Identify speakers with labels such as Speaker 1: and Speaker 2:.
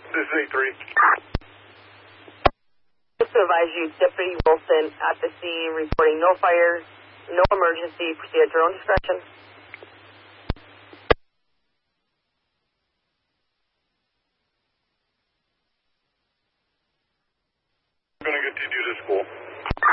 Speaker 1: This is A3.
Speaker 2: Just to advise you, Deputy Wilson at the scene reporting no fire, no emergency. Proceed at your own discretion.